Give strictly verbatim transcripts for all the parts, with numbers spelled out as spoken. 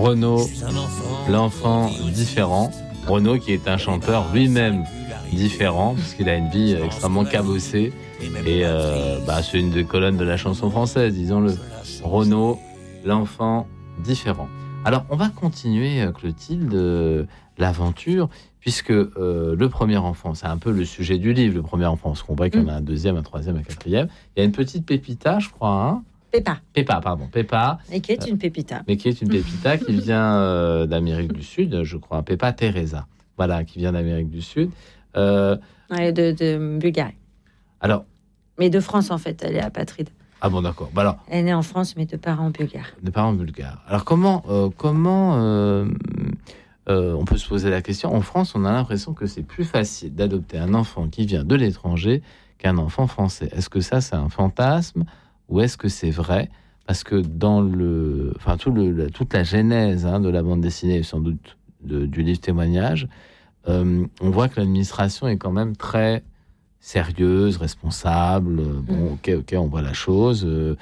Renaud, l'enfant différent. Renaud qui est un chanteur lui-même différent, parce qu'il a une vie extrêmement cabossée. Et euh, bah, c'est une des colonnes de la chanson française, disons-le. Renaud, l'enfant différent. Alors, on va continuer, Clotilde, euh, l'aventure, puisque euh, le premier enfant, c'est un peu le sujet du livre, le premier enfant. On se comprend qu'il y en a un deuxième, un troisième, un quatrième. Il y a une petite Pépita, je crois, hein Péppa. Péppa, pardon, Péppa. Et qui est une Pépita. Mais qui est une Pépita qui vient euh, d'Amérique du Sud, je crois, Péppa Teresa. Voilà, qui vient d'Amérique du Sud. Euh, ouais, de, de Bulgarie. Alors. Mais de France, en fait, elle est apatride. Ah bon, d'accord. Bah alors, elle est née en France, mais de parents bulgares. De parents bulgares. Alors, comment, euh, comment euh, euh, on peut se poser la question ? En France, on a l'impression que c'est plus facile d'adopter un enfant qui vient de l'étranger qu'un enfant français. Est-ce que ça, c'est un fantasme ? Ou est-ce que c'est vrai ? Parce que dans le, enfin, tout le, la, toute la genèse hein, de la bande dessinée, et sans doute de, du livre témoignage, euh, on voit que l'administration est quand même très sérieuse, responsable. Bon, ok, ok, on voit la chose. Euh,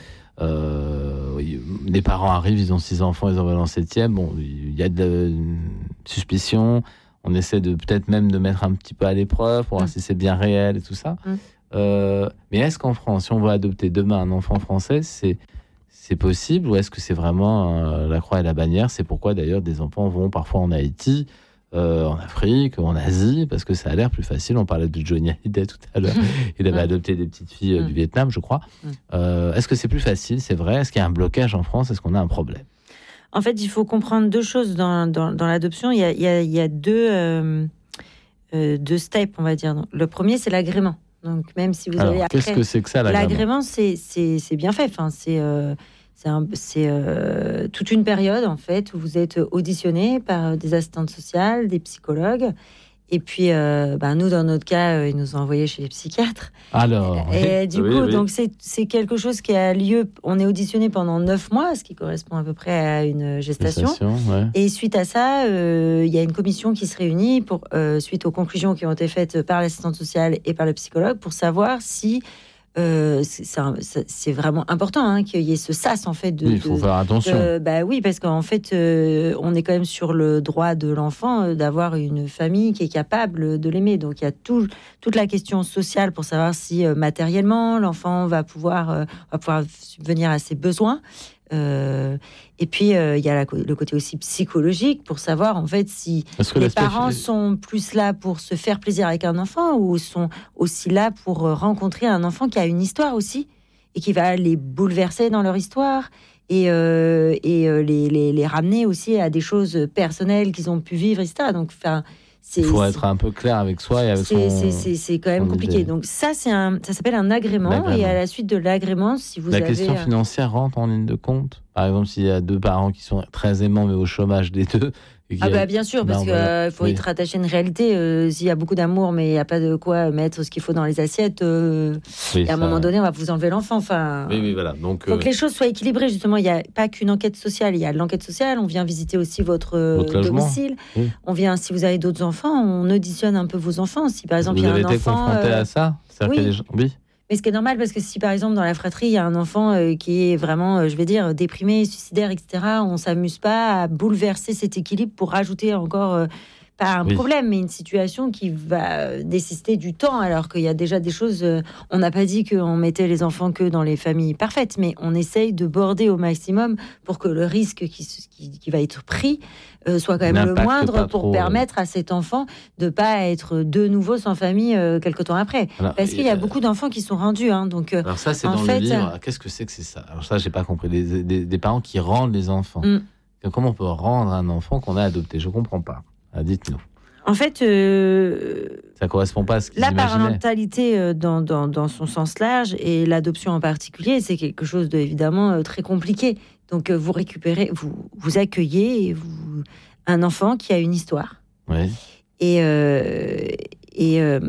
euh, les parents arrivent, ils ont six enfants, ils en veulent un septième. Bon, il y a de la suspicion. On essaie de peut-être même de mettre un petit peu à l'épreuve pour voir si c'est bien réel et tout ça. Mm. Euh, mais est-ce qu'en France, si on veut adopter demain un enfant français, c'est, c'est possible ou est-ce que c'est vraiment euh, la croix et la bannière ? C'est pourquoi d'ailleurs des enfants vont parfois en Haïti, euh, en Afrique, en Asie, parce que ça a l'air plus facile. On parlait de Johnny Hallyday tout à l'heure. Il avait adopté des petites filles euh, du Vietnam, je crois. Euh, est-ce que c'est plus facile ? C'est vrai ? Est-ce qu'il y a un blocage en France ? Est-ce qu'on a un problème ? En fait, il faut comprendre deux choses dans, dans, dans l'adoption. Il y a, il y a, il y a deux, euh, euh, deux steps, on va dire. Le premier, c'est l'agrément. Donc, même si vous Alors, avez après, qu'est-ce que c'est que ça, l'agrément ? L'agrément, c'est, c'est, c'est bien fait. Enfin, c'est, euh, c'est, un, c'est euh, toute une période, en fait, où vous êtes auditionné par des assistantes sociales, des psychologues. Et puis, euh, bah, nous, dans notre cas, euh, ils nous ont envoyés chez les psychiatres. Alors, et oui, du oui, coup, oui. donc c'est, c'est quelque chose qui a lieu. On est auditionné pendant neuf mois, ce qui correspond à peu près à une gestation. gestation ouais. Et suite à ça, euh, il y a une commission qui se réunit pour, euh, suite aux conclusions qui ont été faites par l'assistante sociale et par le psychologue, pour savoir si Euh, c'est, c'est, un, c'est vraiment important hein, qu'il y ait ce sas en fait. De, oui, il faut de, faire attention. De, bah oui, parce qu'en fait, euh, on est quand même sur le droit de l'enfant euh, d'avoir une famille qui est capable de l'aimer. Donc il y a tout, toute la question sociale pour savoir si euh, matériellement l'enfant va pouvoir, euh, va pouvoir subvenir à ses besoins. Euh, et puis euh, il y a la, le côté aussi psychologique pour savoir en fait si les parents f... sont plus là pour se faire plaisir avec un enfant ou sont aussi là pour rencontrer un enfant qui a une histoire aussi et qui va les bouleverser dans leur histoire et, euh, et euh, les, les, les ramener aussi à des choses personnelles qu'ils ont pu vivre, et cetera. Donc enfin il faut être un peu clair avec soi et avec c'est, son... C'est, c'est, c'est quand même compliqué. Idée. Donc ça, c'est un, ça s'appelle un agrément. L'agrément. Et à la suite de l'agrément, si vous la avez... La question un... financière rentre en ligne de compte. Par exemple, s'il y a deux parents qui sont très aimants, mais au chômage des deux... Ah bah bien sûr, parce qu'il voilà. euh, faut oui. être rattaché à une réalité. Euh, s'il y a beaucoup d'amour, mais il n'y a pas de quoi mettre ce qu'il faut dans les assiettes, euh, oui, et à un moment donné, on va vous enlever l'enfant. Enfin, oui, oui, voilà. Donc, faut euh... que les choses soient équilibrées. Justement, il n'y a pas qu'une enquête sociale. Il y a l'enquête sociale. On vient visiter aussi votre, votre domicile. Oui. On vient, si vous avez d'autres enfants, on auditionne un peu vos enfants. Si par exemple, vous il y a un enfant... Vous avez été confronté euh... à ça oui. Que les gens... oui. Mais ce qui est normal, parce que si par exemple dans la fratrie, il y a un enfant euh, qui est vraiment, euh, je vais dire, déprimé, suicidaire, et cetera, on ne s'amuse pas à bouleverser cet équilibre pour rajouter encore, euh, pas un oui. problème, mais une situation qui va nécessiter du temps, alors qu'il y a déjà des choses... Euh, on n'a pas dit qu'on mettait les enfants que dans les familles parfaites, mais on essaye de border au maximum pour que le risque qui, qui, qui va être pris euh, soit quand même N'impacte le moindre pour trop, permettre à cet enfant de ne pas être de nouveau sans famille euh, quelque temps après. Alors, Parce qu'il y a euh, beaucoup d'enfants qui sont rendus. Hein, donc, alors ça, c'est en dans fait, le livre. Qu'est-ce que c'est que c'est ça ? Alors ça, j'ai pas compris. Des, des, des parents qui rendent les enfants. Mm. Comment on peut rendre un enfant qu'on a adopté ? Je comprends pas. Alors, dites-nous. En fait, euh, ça correspond pas à ce qu'ils la imaginaient. parentalité euh, dans, dans, dans son sens large et l'adoption en particulier, c'est quelque chose de évidemment euh, très compliqué. Donc, euh, vous récupérez, vous, vous accueillez vous, un enfant qui a une histoire. Oui. Et euh, et euh,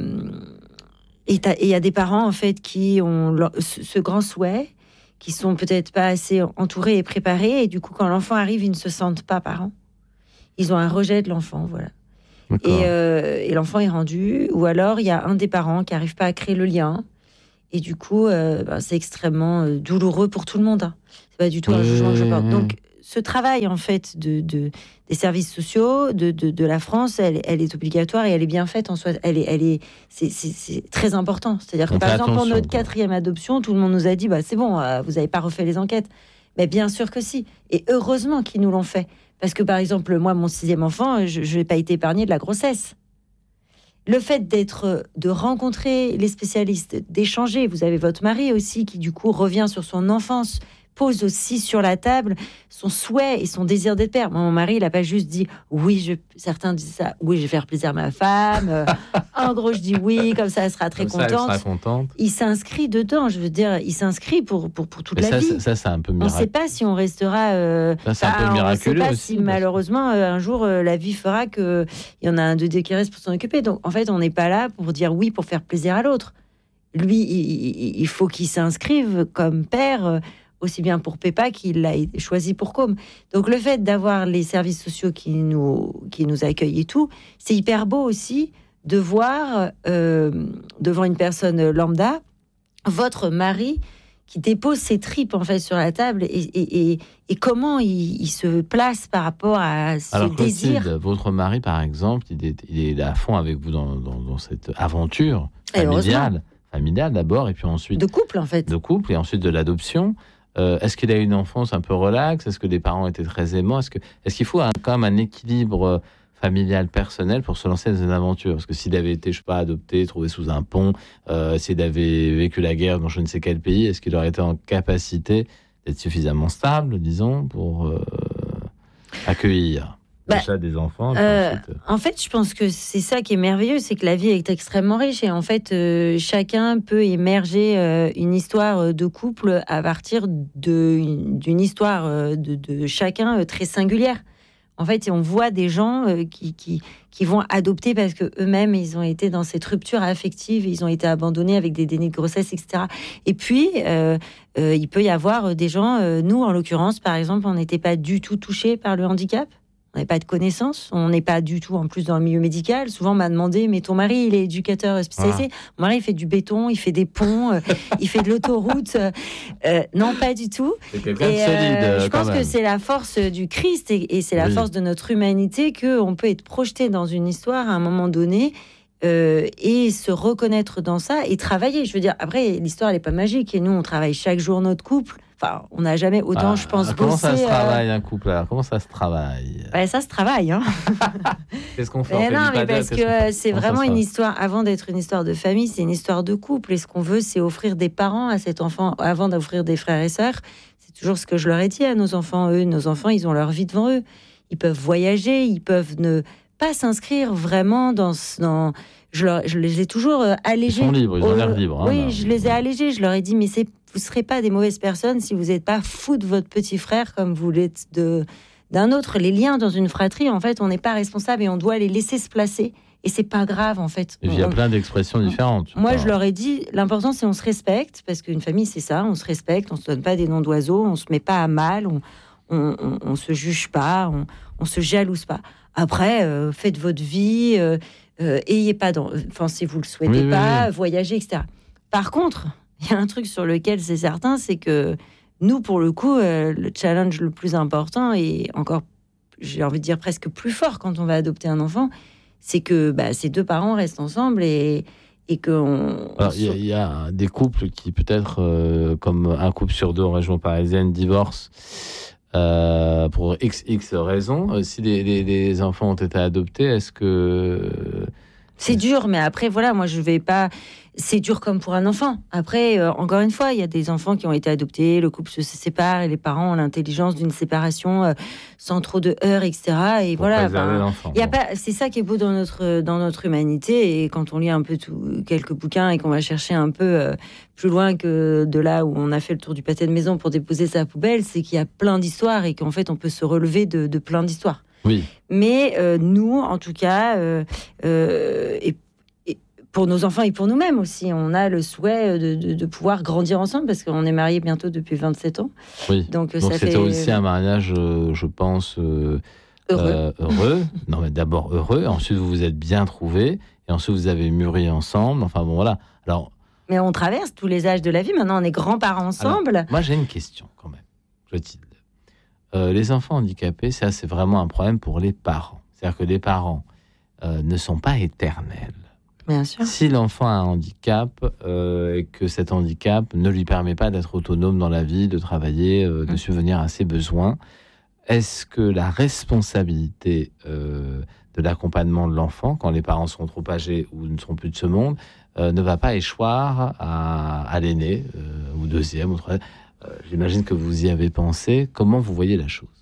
et il y a des parents en fait qui ont leur, ce, ce grand souhait, qui sont peut-être pas assez entourés et préparés, et du coup, quand l'enfant arrive, ils ne se sentent pas parents. Ils ont un rejet de l'enfant, voilà. Et, euh, et l'enfant est rendu, ou alors il y a un des parents qui n'arrive pas à créer le lien, et du coup, euh, bah, c'est extrêmement euh, douloureux pour tout le monde. Hein. C'est pas du tout oui. un jugement que je porte. Donc, ce travail en fait de, de des services sociaux de, de, de la France, elle, elle est obligatoire et elle est bien faite en soi. Elle est, elle est, c'est, c'est, c'est très important. C'est-à-dire que On par fait exemple pour attention, notre quoi. quatrième adoption, tout le monde nous a dit bah c'est bon, euh, vous n'avez pas refait les enquêtes. Mais bien sûr que si. Et heureusement qu'ils nous l'ont fait. Parce que par exemple moi mon sixième enfant, je n'ai pas été épargnée de la grossesse. Le fait d'être, de rencontrer les spécialistes, d'échanger. Vous avez votre mari aussi qui du coup revient sur son enfance, pose aussi sur la table son souhait et son désir d'être père. Moi, mon mari, il n'a pas juste dit oui, je, certains disent ça, oui, je vais faire plaisir à ma femme. Euh, en gros, je dis oui, comme ça, elle sera très Comme ça, contente. elle sera contente. Il s'inscrit dedans, je veux dire, il s'inscrit pour, pour, pour toute Mais la ça, vie. c'est- ça, c'est un peu On ne sait miraculeux. pas si on restera. Euh, Ça, c'est un peu bah, miraculeux On ne sait pas aussi, si parce que- malheureusement euh, un jour euh, la vie fera que il y en a un de deux qui reste pour s'en occuper. Donc en fait, on n'est pas là pour dire oui pour faire plaisir à l'autre. Lui, il, il- il faut qu'il s'inscrive comme père, euh, aussi bien pour Pépa qu'il l'a choisi pour Com. Donc le fait d'avoir les services sociaux qui nous qui nous accueillent et tout, c'est hyper beau aussi de voir euh, devant une personne lambda votre mari qui dépose ses tripes en fait sur la table et, et, et, et comment il, il se place par rapport à ce Alors, désir. Clotilde, votre mari, par exemple, il est, il est à fond avec vous dans, dans, dans cette aventure Et heureusement. familiale, familiale d'abord, et puis ensuite De couple en fait. de couple, et ensuite de l'adoption. Euh, est-ce qu'il a eu une enfance un peu relaxe? Est-ce que les parents étaient très aimants? Est-ce que, est-ce qu'il faut un, quand même un équilibre familial, personnel pour se lancer dans une aventure? Parce que s'il avait été, je sais pas, adopté, trouvé sous un pont, euh, s'il avait vécu la guerre dans je ne sais quel pays, est-ce qu'il aurait été en capacité d'être suffisamment stable, disons, pour euh, accueillir Bah, déjà des enfants? Euh, ensuite, en fait, je pense que c'est ça qui est merveilleux, c'est que la vie est extrêmement riche et en fait, euh, chacun peut émerger euh, une histoire de couple à partir de, d'une histoire euh, de, de chacun euh, très singulière. En fait, on voit des gens euh, qui, qui, qui vont adopter parce que eux-mêmes, ils ont été dans cette rupture affective, ils ont été abandonnés avec des dénis de grossesse, et cetera. Et puis, euh, euh, il peut y avoir des gens, euh, nous en l'occurrence, par exemple, on n'était pas du tout touchés par le handicap. On n'avait pas de connaissances, on n'est pas du tout en plus dans le milieu médical. Souvent, on m'a demandé, mais ton mari, il est éducateur spécialisé. Ah. Mon mari, il fait du béton, il fait des ponts, euh, il fait de l'autoroute. Euh, non, pas du tout. C'est quelqu'un de et, solide. Euh, je pense même. que c'est la force du Christ et, et c'est la oui. force de notre humanité qu'on peut être projeté dans une histoire à un moment donné euh, et se reconnaître dans ça et travailler. Je veux dire, après, l'histoire, elle n'est pas magique et nous, on travaille chaque jour notre couple. Enfin, on n'a jamais autant, ah, je pense, comment bossé. Comment ça se travaille, euh... un couple alors Comment ça se travaille ouais, Ça se travaille, hein. Qu'est-ce qu'on fait, mais on fait non, mais paddle, parce que c'est comment vraiment une histoire, avant d'être une histoire de famille, c'est une histoire de couple. Et ce qu'on veut, c'est offrir des parents à cet enfant, avant d'offrir des frères et sœurs. C'est toujours ce que je leur ai dit à nos enfants. Eux, nos enfants, ils ont leur vie devant eux. Ils peuvent voyager, ils peuvent ne pas s'inscrire vraiment dans... dans je, leur, je les ai toujours allégés. Ils sont libres, ils ont l'air libres. Hein, oui, là. je les ai allégés. Je leur ai dit, mais c'est, vous ne serez pas des mauvaises personnes si vous n'êtes pas fous de votre petit frère comme vous l'êtes de, d'un autre. Les liens dans une fratrie, en fait, on n'est pas responsable et on doit les laisser se placer. Et c'est pas grave, en fait. Il y a on, plein d'expressions différentes. Moi, je leur ai dit, l'important, c'est on se respecte, parce qu'une famille, c'est ça, on se respecte, on se donne pas des noms d'oiseaux, on se met pas à mal, on, on, on, on se juge pas, on, on se jalouse pas. Après, euh, faites votre vie... Euh, Euh, ayez pas, dans... enfin si vous le souhaitez oui, pas, oui, oui. voyager, et cetera. Par contre, il y a un truc sur lequel c'est certain, c'est que nous, pour le coup, euh, le challenge le plus important et encore, j'ai envie de dire presque plus fort quand on va adopter un enfant, c'est que bah, ces deux parents restent ensemble et et qu'on. Alors il y, y a des couples qui peut-être, euh, comme un couple sur deux en région parisienne, divorcent. Euh, pour X, X raisons. Si les, les, les enfants ont été adoptés, est-ce que... C'est dur, mais après, voilà, moi, je vais pas... C'est dur comme pour un enfant. Après, euh, encore une fois, il y a des enfants qui ont été adoptés, le couple se sépare et les parents ont l'intelligence d'une séparation euh, sans trop de heurts, et cetera. Et pour voilà, préserver ben, l'enfant. Y a bon. pas, c'est ça qui est beau dans notre, dans notre humanité. Et quand on lit un peu tout, quelques bouquins et qu'on va chercher un peu euh, plus loin que de là où on a fait le tour du pâté de maison pour déposer sa poubelle, c'est qu'il y a plein d'histoires et qu'en fait, on peut se relever de, de plein d'histoires. Oui. Mais euh, nous, en tout cas, euh, euh, et pour nos enfants et pour nous-mêmes aussi, on a le souhait de, de, de pouvoir grandir ensemble parce qu'on est mariés bientôt depuis vingt-sept ans. Oui. Donc, Donc ça c'était fait... aussi un mariage, euh, je pense, euh, heureux. Euh, heureux. Non, mais d'abord heureux. Ensuite, vous vous êtes bien trouvés. Et ensuite, vous avez mûri ensemble. Enfin, bon, voilà. Alors, mais on traverse tous les âges de la vie. Maintenant, on est grands-parents ensemble. Alors, moi, j'ai une question quand même, Clotilde. euh, les enfants handicapés, ça c'est vraiment un problème pour les parents. C'est-à-dire que les parents euh, ne sont pas éternels. Bien sûr. Si l'enfant a un handicap euh, et que cet handicap ne lui permet pas d'être autonome dans la vie, de travailler, euh, de mmh. subvenir à ses besoins, est-ce que la responsabilité euh, de l'accompagnement de l'enfant, quand les parents seront trop âgés ou ne seront plus de ce monde, euh, ne va pas échoir à, à l'aîné, euh, ou deuxième, ou troisième? euh, J'imagine que vous y avez pensé. Comment vous voyez la chose?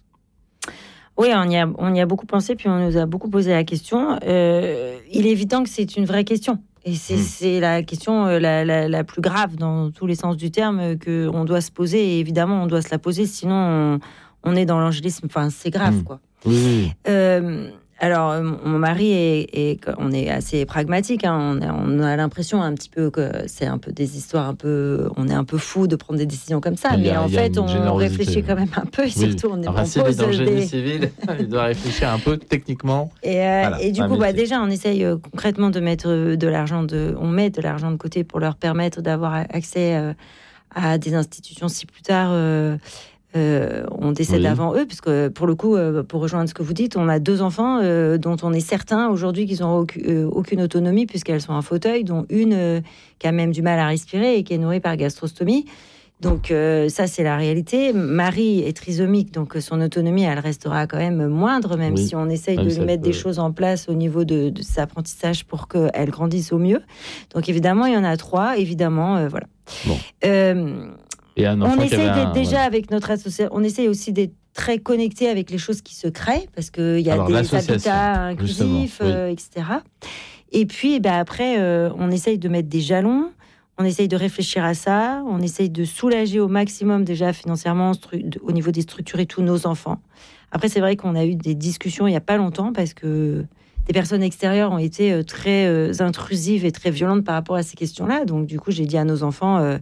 Oui, on y, a, on y a beaucoup pensé, puis on nous a beaucoup posé la question. Euh, il est évident que c'est une vraie question. Et c'est, mmh. c'est la question euh, la, la, la plus grave dans tous les sens du terme euh, qu'on doit se poser. Et évidemment, on doit se la poser, sinon on, on est dans l'angélisme. Enfin, c'est grave, mmh. quoi. Oui. Euh, alors, mon mari, est, est, on est assez pragmatique. Hein, on, a, on a l'impression un petit peu que c'est un peu des histoires un peu... On est un peu fou de prendre des décisions comme ça. Mais a, en fait, on réfléchit quand même un peu. Et oui. surtout, on est enfin, s'il est dans le génie des... civil, il doit réfléchir un peu techniquement. Et, euh, voilà, et du coup, bah, déjà, on essaye euh, concrètement de mettre de l'argent... De, on met de l'argent de côté pour leur permettre d'avoir accès euh, à des institutions si plus tard... Euh, Euh, on décède oui. avant eux, puisque pour le coup, euh, pour rejoindre ce que vous dites, on a deux enfants euh, dont on est certain aujourd'hui qu'ils n'ont aucune, euh, aucune autonomie, puisqu'elles sont en fauteuil, dont une euh, qui a même du mal à respirer et qui est nourrie par gastrostomie. Donc euh, ça, c'est la réalité. Marie est trisomique, donc son autonomie, elle restera quand même moindre, même oui. si on essaye même de lui mettre peut... des choses en place au niveau de, de cet apprentissage pour qu'elle grandisse au mieux. Donc évidemment, il y en a trois, évidemment, euh, voilà. Bon. Euh, Et un on essaye d'être un... déjà ouais. avec notre association, on essaye aussi d'être très connecté avec les choses qui se créent, parce qu'il y a Alors, des habitats inclusifs, oui. euh, et cetera. Et puis, ben, après, euh, on essaye de mettre des jalons, on essaye de réfléchir à ça, on essaye de soulager au maximum déjà financièrement stru- au niveau des structures et tous nos enfants. Après, c'est vrai qu'on a eu des discussions il n'y a pas longtemps, parce que des personnes extérieures ont été très euh, intrusives et très violentes par rapport à ces questions-là. Donc, du coup, j'ai dit à nos enfants... Euh,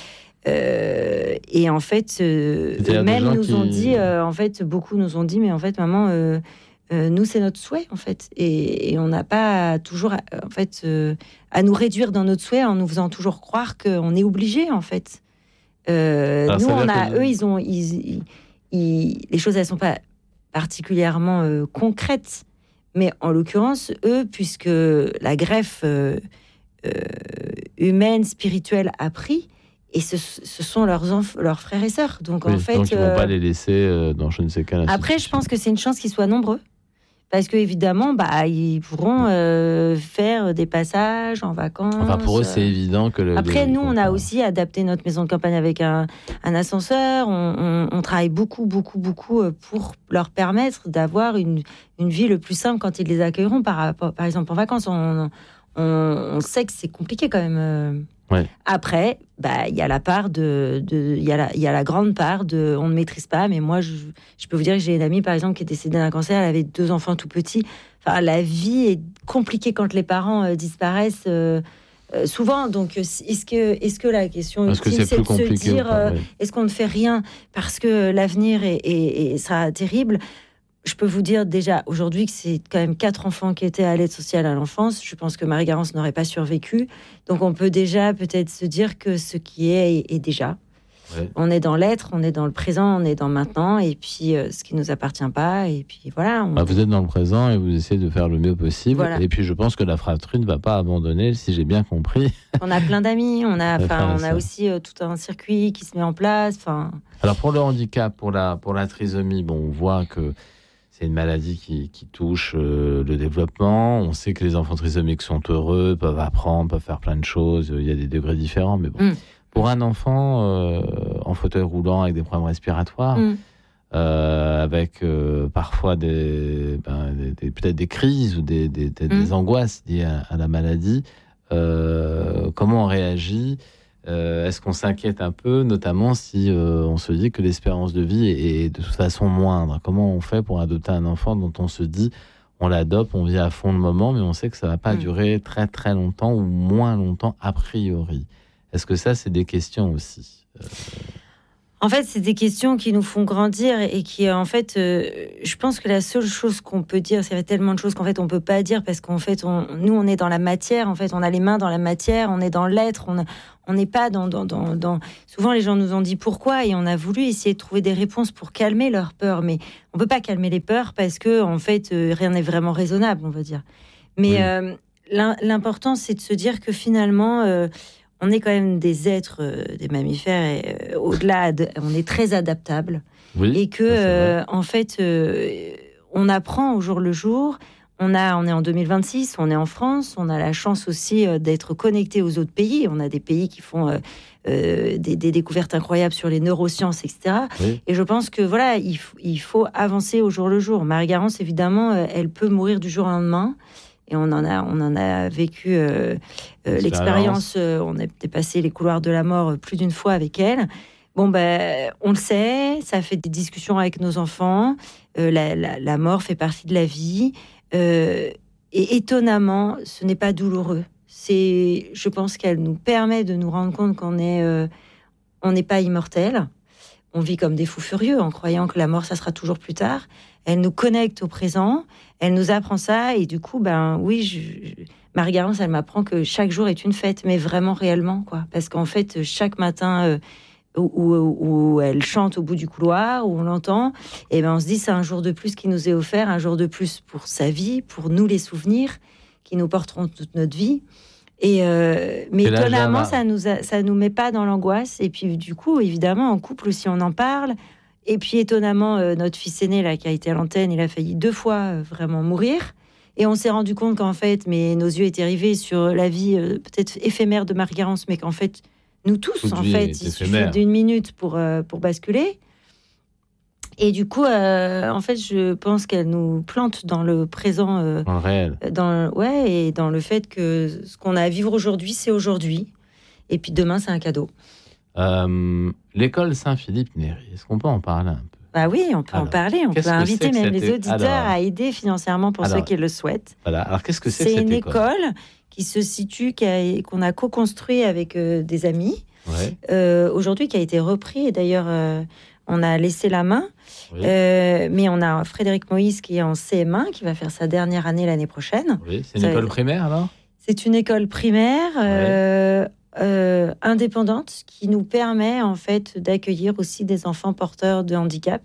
Euh, et en fait, euh, eux-mêmes nous qui... ont dit, euh, en fait, beaucoup nous ont dit, mais en fait, maman, euh, euh, nous, c'est notre souhait, en fait. Et, et on n'a pas toujours, en fait, euh, à nous réduire dans notre souhait en nous faisant toujours croire qu'on est obligé, en fait. Euh, Alors, nous, on a, que... eux, ils ont, ils, ils, ils, les choses, elles sont pas particulièrement euh, concrètes, mais en l'occurrence, eux, puisque la greffe euh, euh, humaine, spirituelle a pris. Et ce, ce sont leurs, enf- leurs frères et sœurs. Donc, oui, en fait, donc ils ne vont euh... pas les laisser euh, dans je ne sais quelle Après, je pense que c'est une chance qu'ils soient nombreux. Parce qu'évidemment, bah, ils pourront euh, faire des passages en vacances. Enfin, pour eux, c'est évident que... Le, Après, les... nous, on a aussi adapté notre maison de campagne avec un, un ascenseur. On, on, on travaille beaucoup, beaucoup, beaucoup pour leur permettre d'avoir une, une vie le plus simple quand ils les accueilleront, par, par exemple, en vacances. On, on, on sait que c'est compliqué quand même. Ouais. Après, bah, y a la part de, de y a la, y a la grande part de, on ne maîtrise pas. Mais moi, je, je peux vous dire que j'ai une amie, par exemple, qui est décédée d'un cancer. Elle avait deux enfants tout petits. Enfin, la vie est compliquée quand les parents euh, disparaissent euh, euh, souvent. Donc, est-ce que, est-ce que la question est-ce ultime, que c'est, c'est de se dire, pas, euh, ouais. est-ce qu'on ne fait rien parce que l'avenir est, est, est, sera terrible? Je peux vous dire déjà aujourd'hui que c'est quand même quatre enfants qui étaient à l'aide sociale à l'enfance. Je pense que Marie-Garance n'aurait pas survécu. Donc on peut déjà peut-être se dire que ce qui est est, est déjà. Ouais. On est dans l'être, on est dans le présent, on est dans le maintenant, et puis euh, ce qui ne nous appartient pas. Et puis voilà. On... Bah, vous êtes dans le présent et vous essayez de faire le mieux possible. Voilà. Et puis je pense que la fratrie ne va pas abandonner, si j'ai bien compris. On a plein d'amis, on a, enfin, on a aussi euh, tout un circuit qui se met en place. Enfin. Alors pour le handicap, pour la pour la trisomie, bon, on voit que c'est une maladie qui, qui touche euh, le développement. On sait que les enfants trisomiques sont heureux, peuvent apprendre, peuvent faire plein de choses. Il y a des degrés différents, mais bon. Mm. Pour un enfant euh, en fauteuil roulant avec des problèmes respiratoires, mm. euh, avec euh, parfois des, ben, des, des, peut-être des crises ou des, des, des, mm. des angoisses liées à, à la maladie, euh, comment on réagit ? Euh, est-ce qu'on s'inquiète un peu, notamment si euh, on se dit que l'espérance de vie est, est de toute façon moindre? Comment on fait pour adopter un enfant dont on se dit on l'adopte, on vit à fond le moment, mais on sait que ça ne va pas mmh. durer très très longtemps ou moins longtemps a priori? Est-ce que ça, c'est des questions aussi? euh... En fait, c'est des questions qui nous font grandir et qui, en fait, euh, je pense que la seule chose qu'on peut dire, c'est tellement de choses qu'en fait, on peut pas dire parce qu'en fait, on, nous, on est dans la matière. En fait, on a les mains dans la matière, on est dans l'être, on on n'est pas dans, dans, dans, dans. Souvent, les gens nous ont dit pourquoi et on a voulu essayer de trouver des réponses pour calmer leurs peurs, mais on peut pas calmer les peurs parce que, en fait, euh, rien n'est vraiment raisonnable, on va dire. Mais oui. euh, l'important, c'est de se dire que finalement. Euh, On est quand même des êtres, euh, des mammifères, et, euh, au-delà, de, on est très adaptables. Oui, et que, euh, en fait, euh, on apprend au jour le jour. On, a, on est en deux mille vingt-six, on est en France, on a la chance aussi euh, d'être connecté aux autres pays. On a des pays qui font euh, euh, des, des découvertes incroyables sur les neurosciences, et cetera. Oui. Et je pense que, voilà, il, f- il faut avancer au jour le jour. Marie-Garance, évidemment, euh, elle peut mourir du jour au lendemain. Et on en a, on en a vécu euh, euh, l'expérience. Euh, on a dépassé les couloirs de la mort plus d'une fois avec elle. Bon, ben, on le sait, ça fait des discussions avec nos enfants. Euh, la, la, la mort fait partie de la vie. Euh, et étonnamment, ce n'est pas douloureux. C'est, je pense qu'elle nous permet de nous rendre compte qu'on est, euh, on n'est pas immortel. On vit comme des fous furieux en croyant que la mort, ça sera toujours plus tard. Elle nous connecte au présent, elle nous apprend ça, et du coup, ben oui, je, je, Marie-Garance, elle m'apprend que chaque jour est une fête, mais vraiment réellement, quoi. Parce qu'en fait, chaque matin euh, où, où, où elle chante au bout du couloir, où on l'entend, et ben on se dit c'est un jour de plus qui nous est offert, un jour de plus pour sa vie, pour nous les souvenirs qui nous porteront toute notre vie. Et euh, mais étonnamment, ça nous a, ça nous met pas dans l'angoisse. Et puis du coup, évidemment, en couple aussi, on en parle. Et puis étonnamment, euh, notre fils aîné là qui a été à l'antenne, il a failli deux fois euh, vraiment mourir. Et on s'est rendu compte qu'en fait, mais nos yeux étaient rivés sur la vie euh, peut-être éphémère de Marie-Garance, mais qu'en fait, nous tous, toute en fait, il suffit d'une minute pour euh, pour basculer. Et du coup, euh, en fait, je pense qu'elle nous plante dans le présent, euh, dans le réel, dans ouais, et dans le fait que ce qu'on a à vivre aujourd'hui, c'est aujourd'hui, et puis demain, c'est un cadeau. Euh, l'école Saint-Philippe-Néry, est-ce qu'on peut en parler un peu ? Bah oui, on peut Alors, en parler. On peut inviter même les auditeurs Alors, à aider financièrement pour alors, ceux qui le souhaitent. Voilà. Alors, qu'est-ce que c'est, c'est que cette une école, école qui se situe, qui a, qu'on a co-construit avec euh, des amis. Ouais. Euh, aujourd'hui, qui a été repris. Et d'ailleurs, euh, on a laissé la main. Oui. Euh, mais on a Frédéric Moïse qui est en C M un, qui va faire sa dernière année l'année prochaine. Oui, c'est une Ça, école primaire, alors ? C'est une école primaire. Euh, ouais. Euh, indépendante qui nous permet en fait d'accueillir aussi des enfants porteurs de handicap.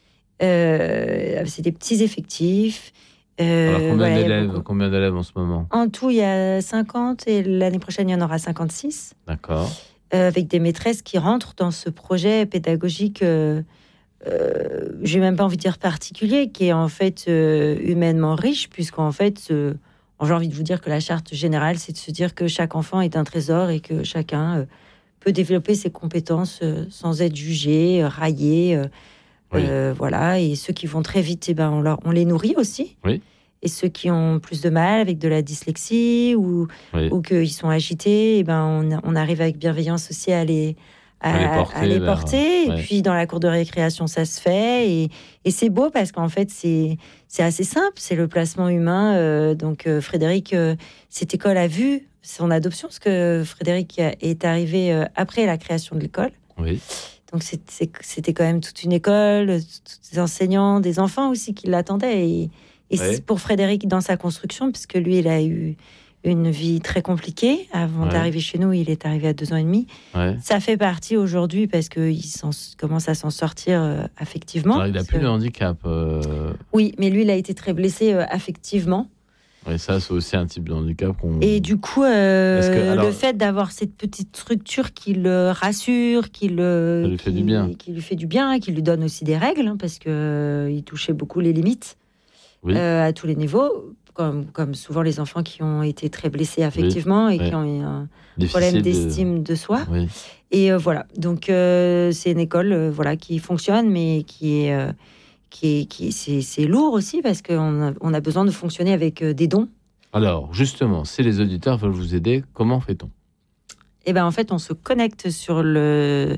Euh, c'est des petits effectifs. Euh, Alors, combien, voilà, d'élèves, combien d'élèves en ce moment ? En tout, il y a cinquante et l'année prochaine, il y en aura cinquante-six. D'accord. Euh, avec des maîtresses qui rentrent dans ce projet pédagogique, euh, euh, j'ai même pas envie de dire particulier, qui est en fait euh, humainement riche, puisqu'en fait... Euh, j'ai envie de vous dire que la charte générale, c'est de se dire que chaque enfant est un trésor et que chacun euh, peut développer ses compétences euh, sans être jugé, euh, raillé. Euh, oui. euh, voilà. Et ceux qui vont très vite, eh ben, on, leur, on les nourrit aussi. Oui. Et ceux qui ont plus de mal avec de la dyslexie ou, oui. ou qu'ils sont agités, eh ben, on, on arrive avec bienveillance aussi à les... À, à les porter, à les porter. Vers... et ouais. Puis dans la cour de récréation ça se fait et, et c'est beau parce qu'en fait c'est, c'est assez simple, c'est le placement humain. Euh, donc euh, Frédéric, euh, cette école a vu son adoption parce que Frédéric est arrivé euh, après la création de l'école. Oui. Donc c'est, c'est, c'était quand même toute une école, tous des enseignants, des enfants aussi qui l'attendaient et, et oui. pour Frédéric dans sa construction, puisque lui il a eu une vie très compliquée. Avant ouais. d'arriver chez nous, il est arrivé à deux ans et demi. Ouais. Ça fait partie aujourd'hui parce qu'il commence à s'en sortir euh, affectivement. Alors, il n'a plus que... de handicap. Euh... Oui, mais lui, il a été très blessé euh, affectivement. Et ça, c'est aussi un type de handicap qu'on... Et du coup, euh, que, alors... le fait d'avoir cette petite structure qui le rassure, qui, le, ça lui fait qui, du bien. qui lui fait du bien, qui lui donne aussi des règles, hein, parce qu'il euh, touchait beaucoup les limites oui. euh, à tous les niveaux. Comme, comme souvent les enfants qui ont été très blessés affectivement oui, et oui. qui ont eu un Difficile problème d'estime de, de soi. Oui. Et euh, voilà, donc euh, c'est une école euh, voilà, qui fonctionne, mais qui est, euh, qui est, qui est, c'est, c'est lourd aussi parce qu'on a, on a besoin de fonctionner avec euh, des dons. Alors, justement, si les auditeurs veulent vous aider, comment fait-on ? Eh bien, en fait, on se connecte sur le...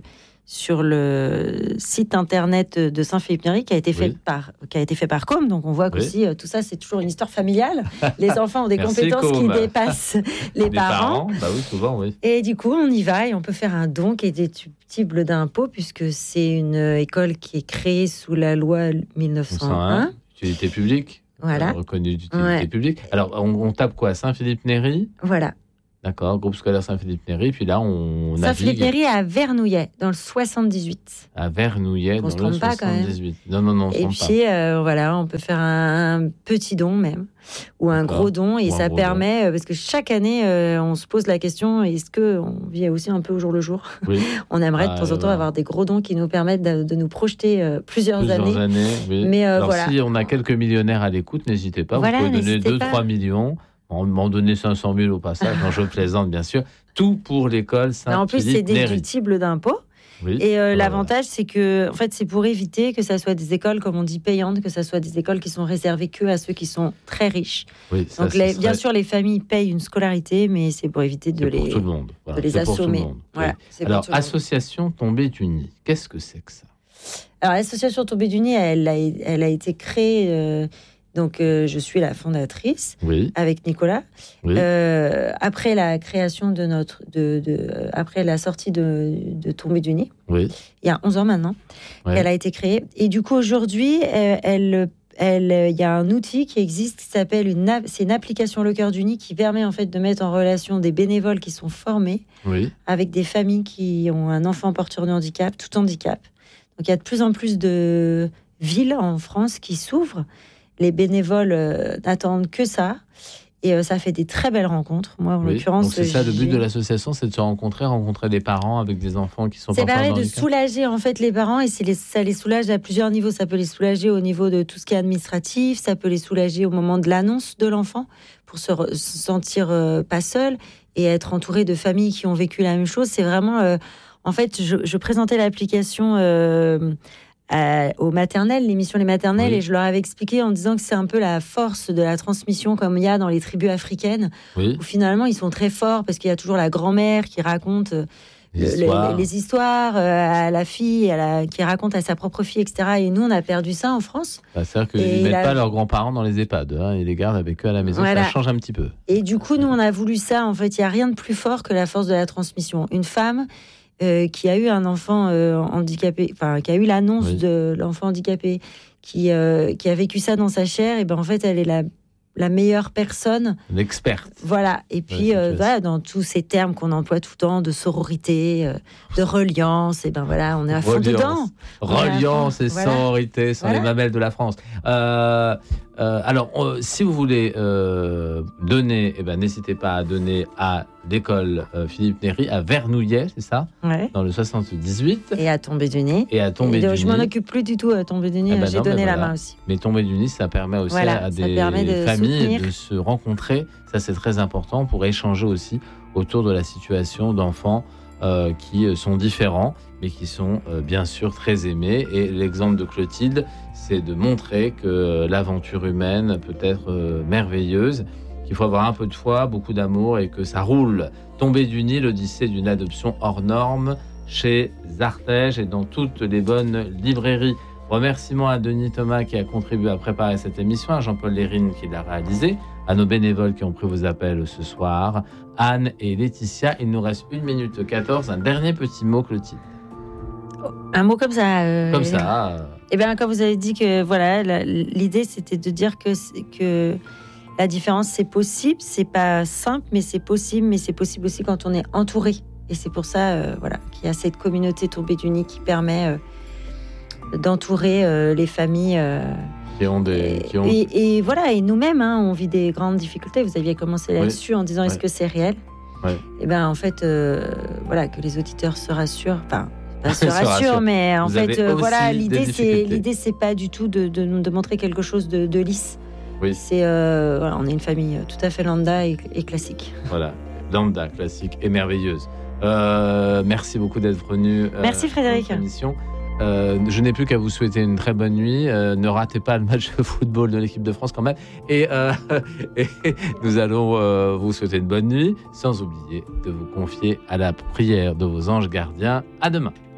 sur le site internet de Saint-Philippe-Néry qui a été fait Oui. par qui a été fait par Com. Donc on voit Oui. qu'aussi euh, tout ça c'est toujours une histoire familiale. Les enfants ont des Merci, compétences Com. qui dépassent les, Les parents. Bah oui, souvent, oui. Et du coup, on y va et on peut faire un don qui est déductible d'impôt puisque c'est une école qui est créée sous la loi mille neuf cent un. Utilité publique. Voilà. Euh, reconnue d'utilité Ouais. publique. Alors, on, on tape quoi? Saint-Philippe-Néry. Voilà. D'accord, groupe scolaire Saint-Philippe-Néry. Puis là, on navigue Saint-Philippe-Néry à Vernouillet, dans le soixante-dix-huit. à Vernouillet, On dans se le trompe pas, quand même. soixante-dix-huit. Non, non, non, on se Et trompe pas. puis, euh, voilà, on peut faire un, un petit don même, ou un D'accord. gros don. Et Ou un ça gros permet, euh, parce que chaque année, euh, on se pose la question, est-ce qu'on vit aussi un peu au jour le jour? Oui. On aimerait Ah, de temps en temps voilà. avoir des gros dons qui nous permettent de, de nous projeter euh, plusieurs, Plusieurs années. années. Oui. Mais, euh, Alors, voilà. si on a quelques millionnaires à l'écoute, n'hésitez pas. Voilà, vous pouvez donner n'hésitez deux pas. trois millions. On m'en donner cinq cent mille au passage. Non, je plaisante, bien sûr. Tout pour l'école Mais en plus, c'est Saint-Philippe-Néry. déductible d'impôt. Oui. Et euh, Ah, l'avantage, c'est que, en fait, c'est pour éviter que ça soit des écoles, comme on dit, payantes, que ça soit des écoles qui sont réservées que à ceux qui sont très riches. oui, ça, Donc, ce les- serait- bien sûr, les familles payent une scolarité, mais c'est pour éviter de c'est pour les, tout le monde. Voilà, de les c'est pour tout le assommer. monde. Oui. Voilà, c'est pour Alors, tout le monde. association Tombée du Nid, qu'est-ce que c'est que ça? Alors, l'association Tombée du Nid, elle a, elle a été créée. euh, donc, euh, je suis la fondatrice Oui, avec Nicolas. oui, Euh, après la création de notre. De, de, euh, après la sortie de, de Tombée du Nid, oui. il y a onze ans maintenant, Ouais. qu'elle a été créée. Et du coup, aujourd'hui, euh, elle. Elle, il y a un outil qui existe qui s'appelle une, app- c'est une application Le Cœur du Nid qui permet en fait de mettre en relation des bénévoles qui sont formés Oui, avec des familles qui ont un enfant porteur de handicap, tout handicap. Donc il y a de plus en plus de villes en France qui s'ouvrent. Les bénévoles euh, n'attendent que ça. Et euh, ça fait des très belles rencontres. Moi, en oui. l'occurrence, Donc c'est ça le but j'ai- de l'association, c'est de se rencontrer, rencontrer des parents avec des enfants qui sont Ça porteurs permet de handicap. soulager en fait les parents et c'est les- ça les soulage à plusieurs niveaux. Ça peut les soulager au niveau de tout ce qui est administratif, ça peut les soulager au moment de l'annonce de l'enfant pour se, re- se sentir euh, pas seul et être entouré de familles qui ont vécu la même chose. C'est vraiment, euh, en fait, je, je présentais l'application euh, à- aux maternelles, l'émission Les Maternelles, Oui. et je leur avais expliqué en disant que c'est un peu la force de la transmission comme il y a dans les tribus africaines Oui, où finalement ils sont très forts parce qu'il y a toujours la grand-mère qui raconte euh, les le- histoires. les, les histoires euh, à la fille, à la, qui raconte à sa propre fille, et cetera. Et nous, on a perdu ça en France. Bah, c'est-à-dire qu'ils Et ne mettent la- pas leurs grands-parents dans les EHPAD, hein, ils les gardent avec eux à la maison, Voilà. ça change un petit peu. Et du coup, nous, on a voulu ça. En fait, il n'y a rien de plus fort que la force de la transmission. Une femme euh, qui a eu un enfant euh, handicapé, enfin, qui a eu l'annonce Oui. de l'enfant handicapé, qui, euh, qui a vécu ça dans sa chair, et ben en fait, elle est la, la meilleure personne. L'experte. Voilà. Et puis, Ouais, euh, c'est voilà, dans tous ces termes qu'on emploie tout le temps, de sororité, euh, de reliance, et ben voilà, on est à fond Reliance. dedans. Reliance et Voilà. sororité sont Voilà. les mamelles de la France. Euh, euh, alors, euh, si vous voulez euh, donner, eh ben, n'hésitez pas à donner à l'école euh, Philippe Néry à Vernouillet, c'est ça, Ouais. dans le soixante-dix-huit, Et à tomber du nez. et à Tombée Et du donc, je m'en Nid. occupe plus du tout à tomber du nez. Ah bah J'ai non, mais donné la voilà. main aussi. Mais Tombée du Nid, ça permet aussi Voilà, à ça des permet de familles soutenir. de se rencontrer. Ça, c'est très important pour échanger aussi autour de la situation d'enfants euh, qui sont différents, mais qui sont euh, bien sûr très aimés. Et l'exemple de Clotilde, c'est de montrer que l'aventure humaine peut être euh, merveilleuse, qu'il faut avoir un peu de foi, beaucoup d'amour et que ça roule. Tombée du Nid, l'odyssée d'une adoption hors norme chez Artege et dans toutes les bonnes librairies. Remerciements à Denis Thomas qui a contribué à préparer cette émission, à Jean-Paul Lérine qui l'a réalisé, à nos bénévoles qui ont pris vos appels ce soir, Anne et Laetitia. Il nous reste une minute quatorze. Un dernier petit mot, Clotilde. Un mot comme ça. euh, Comme ça. euh, Eh bien, quand vous avez dit que voilà, la- l'idée c'était de dire que, c'est- que la différence c'est possible, c'est pas simple, mais c'est possible, mais c'est possible aussi quand on est entouré. Et c'est pour ça, euh, voilà, qu'il y a cette communauté Tombée du Nid qui permet euh, d'entourer euh, les familles. euh, qui ont des. Qui ont... et, et voilà, et nous-mêmes, hein, on vit des grandes difficultés. Vous aviez commencé là-dessus en disant Ouais. est-ce que c'est réel? Ouais. Et ben en fait, euh, voilà, que les auditeurs se rassurent. Enfin, pas se Se rassurent, rassurent. mais en Vous fait, avez euh, aussi voilà, des l'idée c'est difficultés. l'idée c'est pas du tout de, de, de montrer quelque chose de, de lisse. Oui. C'est euh, voilà, on est une famille tout à fait lambda et, et classique. Voilà, lambda, classique et merveilleuse. Euh, merci beaucoup d'être venu. euh, Merci, Frédéric. dans notre émission. Euh, je n'ai plus qu'à vous souhaiter une très bonne nuit. Euh, ne ratez pas le match de football de l'équipe de France quand même. Et, euh, et nous allons euh, vous souhaiter une bonne nuit, sans oublier de vous confier à la prière de vos anges gardiens. À demain.